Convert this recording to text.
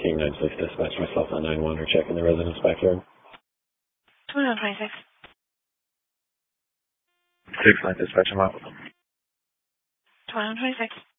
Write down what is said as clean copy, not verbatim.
Team 96 dispatch myself on 9-1 or checking the residence backyard. 2126. 6-9 dispatch, I'm out. 2126.